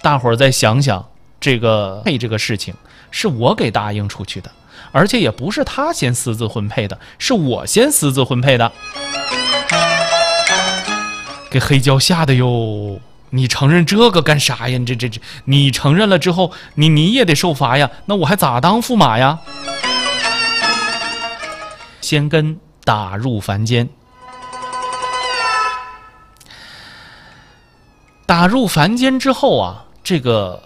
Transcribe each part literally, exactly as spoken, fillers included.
大伙儿再想想，这个配这个事情是我给答应出去的，而且也不是他先私自婚配的，是我先私自婚配的。给黑椒吓的哟！你承认这个干啥呀？你这这这，你承认了之后，你你也得受罚呀。那我还咋当驸马呀？先跟打入凡间。打入凡间之后啊，这个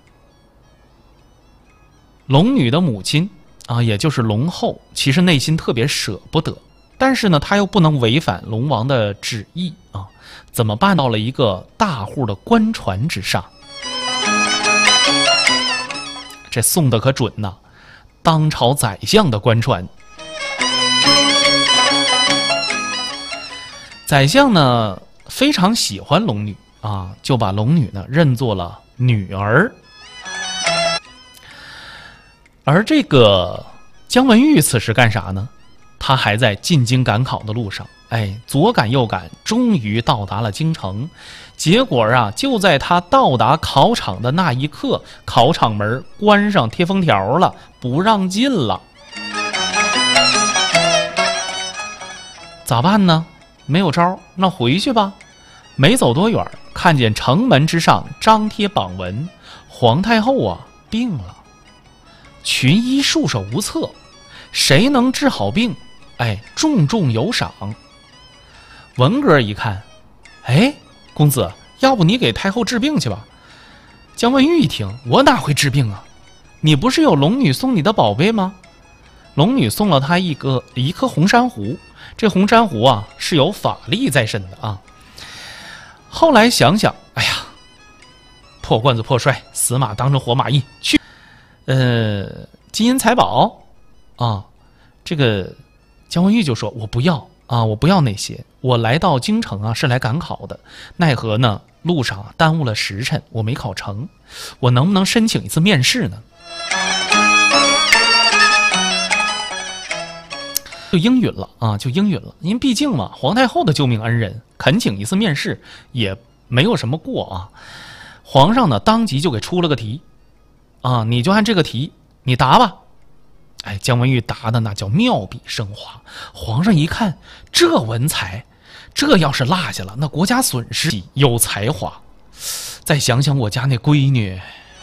龙女的母亲啊，也就是龙后，其实内心特别舍不得，但是呢，她又不能违反龙王的旨意啊，怎么办？到了一个大户的官船之上，这送的可准呐，当朝宰相的官船。宰相呢非常喜欢龙女啊，就把龙女呢认作了女儿。而这个姜文玉此时干啥呢？他还在进京赶考的路上，哎，左赶右赶，终于到达了京城。结果啊，就在他到达考场的那一刻，考场门关上贴封条了，不让进了。咋办呢？没有招，那回去吧。没走多远，看见城门之上张贴榜文，皇太后啊病了，群医束手无策，谁能治好病？哎，重重有赏。文哥一看，哎，公子，要不你给太后治病去吧？姜文玉一听，我哪会治病啊？你不是有龙女送你的宝贝吗？龙女送了他一个一颗红珊瑚，这红珊瑚啊是有法力在身的啊。后来想想，哎呀，破罐子破摔，死马当成活马医，去，呃，金银财宝啊，这个姜文玉就说：“我不要啊，我不要那些，我来到京城啊是来赶考的，奈何呢路上啊耽误了时辰，我没考成，我能不能申请一次面试呢？”就应允了啊，就应允了，因为毕竟嘛，皇太后的救命恩人，恳请一次面试也没有什么过啊。皇上呢，当即就给出了个题，啊，你就按这个题你答吧。哎，姜文玉答的那叫妙笔生花，皇上一看这文采，这要是落下了，那国家损失。有才华，再想想我家那闺女，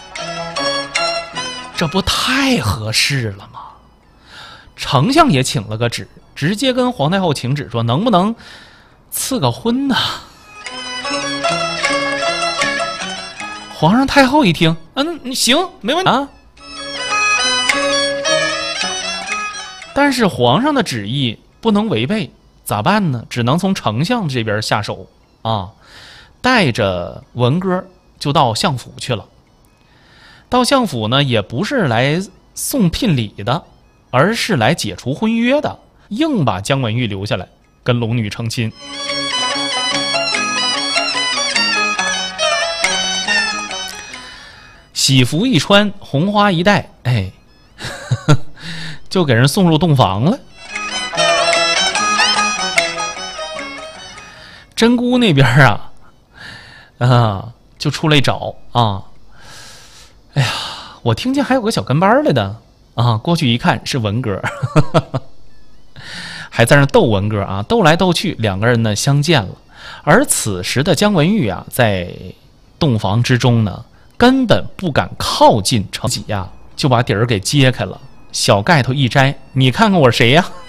这不太合适了吗？丞相也请了个旨，直接跟皇太后请旨说，能不能赐个婚呢？皇上太后一听，嗯，行，没问题啊。但是皇上的旨意不能违背，咋办呢？只能从丞相这边下手啊，带着文哥就到相府去了。到相府呢，也不是来送聘礼的，而是来解除婚约的，硬把姜文玉留下来跟龙女成亲。喜服一穿，红花一戴，哎，呵呵，就给人送入洞房了。真姑那边啊，啊，就出来找啊，哎呀，我听见还有个小跟班来的啊，过去一看是文哥，呵呵，还在那逗文哥啊，逗来逗去，两个人呢相见了。而此时的姜文玉啊，在洞房之中呢，根本不敢靠近程己呀，就把底儿给揭开了，小盖头一摘，你看看我谁呀？